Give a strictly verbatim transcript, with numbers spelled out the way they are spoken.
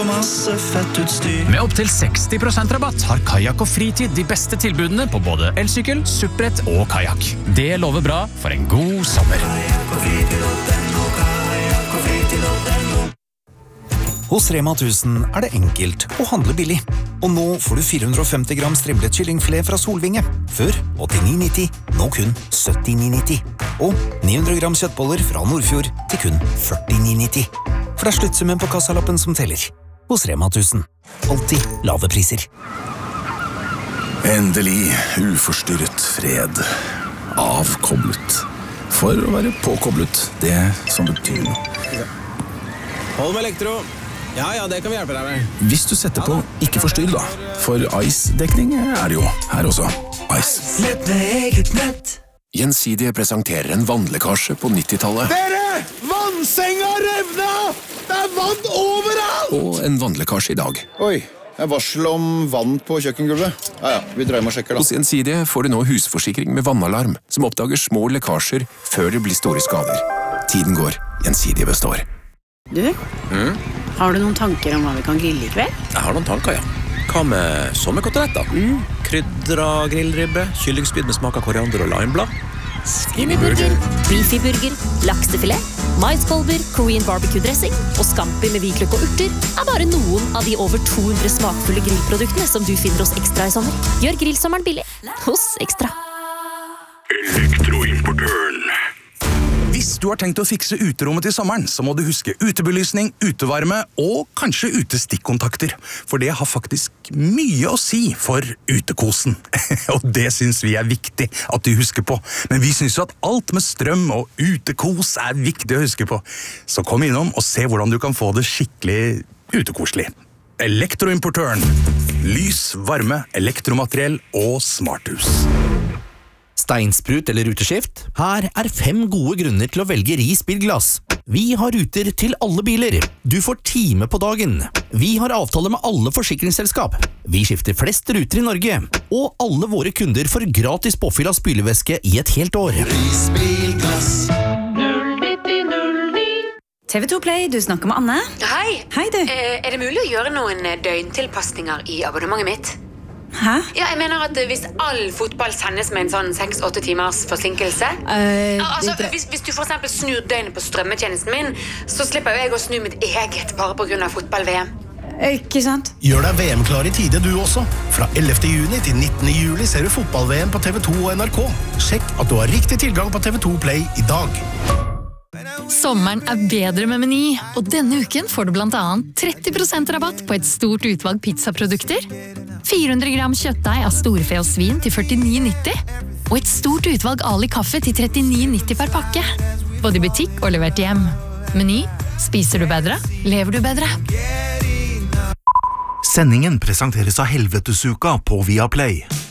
Masse fett utstyr. Med opp til seksti prosent rabatt har Kayak og Fritid de beste tilbudene på både elsykkel, supprett og kajak. Det lover bra for en god sommer. Kayak og fritid og den og kayak og fritid og den og. Hos Rema tusen er det enkelt å handle billig. Og nå får du fire hundre og femti gram strimlet kyllingfilet fra Solvinge. Før åttini nitti, nå kun syttini nitti. Og ni hundre gram kjøttboller fra Nordfjord til kun førtini nitti. For det er sluttsummen på kassalappen som teller. Hos Rema tusen. Alltid lave priser. Endelig uforstyrret fred. Avkoblet. For å være påkoblet, det som betyr noe. Hold med elektro. Ja, ja, det kan vi hjelpe deg med. Hvis du setter på ikke forstyrr da, for Ice-dekning er det jo her også. Ice. Nett med eget nett. Gjensidige presenterer en vannlekkasje på nittitallet. Dere! Vannsenga revna! Det er vann overalt! Og en vannlekkasje i dag. Oi, jeg varsel om vann på kjøkkengulvet. Ja, ja, vi drar med og sjekker da. Hos Gjensidige får du nå husforsikring med vannalarm, som oppdager små lekkasjer før det blir store skader. Tiden går, Gjensidige består. Du, Mm? har du noen tanker om hva vi kan grille i kveld? Jeg har noen tanker, ja. Hva med sommerkoteletter? Mm. Krydra grillribbe, kyllingspyd med smak av koriander og limeblad. Skinnyburger, beefyburger, laksefilet, maiskolber, Korean barbecue-dressing og scampi med hvitløk og urter er bare noen av de over to hundre smakfulle grillproduktene som du finner hos Ekstra i sommer. Gjør grillsommeren billig hos Ekstra. Elektroimportøren. Hvis du har tenkt å fikse uterommet til sommeren, så må du huske utebelysning, utevarme og kanskje utestikkontakter. For det har faktisk mye å si for utekosen. Og det synes vi er viktig at du husker på. Men vi synes jo at alt med strøm og utekos er viktig å huske på. Så kom innom og se hvordan du kan få det skikkelig utekoselig. Elektroimportøren. Lys, varme, elektromateriell og smarthus. Steinsprut eller ruteskift? Her er fem gode grunner til å velge Ris bilglass. Vi har ruter til alle biler. Du får time på dagen. Vi har avtale med alle forsikringsselskap. Vi skifter flest ruter i Norge. Og alle våre kunder får gratis påfyll av spylevæske i et helt år. Ris bilglass. null nitti null ni. T V to Play, du snakker med Anne. Hei. Hei du. Eh, er det mulig å gjøre noen døgntilpasninger i abonnementet mitt? Hæ? Ja, jeg mener at hvis all fotball sendes med en sånn seks åtte timers forsinkelse uh, altså, hvis, hvis du for eksempel snur døgnet på strømmetjenesten min, så slipper jeg å snu mitt eget bare på grunn av fotball-V M. Ikke sant? Gjør deg V M-klar i tide du også. Fra ellevte juni til nittende juli ser du fotball-V M på T V to og N R K. Sjekk at du har riktig tilgang på T V to Play i dag. Sommeren er bedre med Meny, og denne uken får du blant annet tretti prosent rabatt på et stort utvalg pizzaprodukter, fire hundre gram kjøttdeig av storfe og svin til førtini nitti, og et stort utvalg Ali kaffe til trettini nitti per pakke. Både i butikk og levert hjem. Meny. Spiser du bedre? Lever du bedre? Sendingen presenteres av Helvetesuka på Viaplay.